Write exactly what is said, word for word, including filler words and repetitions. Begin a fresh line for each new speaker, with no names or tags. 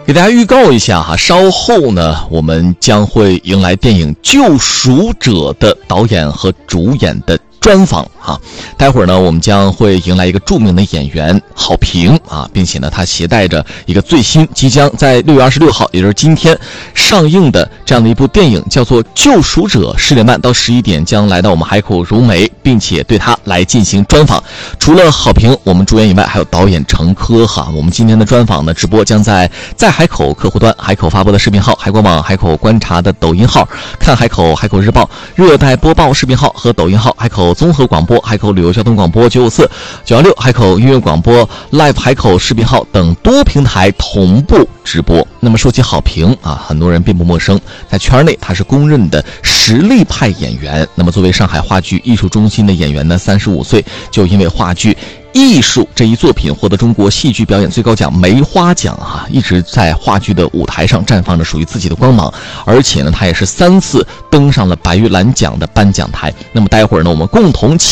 给大家预告一下哈，稍后呢，我们将会迎来电影《救赎者》的导演和主演的专访啊。待会儿呢，我们将会迎来一个著名的演员郝平啊，并且呢，他携带着一个最新即将在六月二十六号，也就是今天上映的这样的一部电影，叫做《救赎者》。十点半到十一点将来到我们海口如梅，并且对他来进行专访。除了郝平我们主演以外，还有导演程科哈。我们今天的专访呢，直播将在在海口客户端、海口发布的视频号、海广网、海口观察的抖音号、看海口、海口日报、热带播报视频号和抖音号、海口综合广播、海口旅游交通广播九五四、九幺六、海口音乐广播、Live 海口视频号等多平台同步直播。那么说起郝平啊，很多人并不陌生，在圈内他是公认的实力派演员。那么作为上海话剧艺术中心的演员呢，三十五岁就因为话剧艺术这一作品获得中国戏剧表演最高奖梅花奖啊，一直在话剧的舞台上绽放着属于自己的光芒，而且呢，他也是三次登上了白玉兰奖的颁奖台。那么待会儿呢，我们共同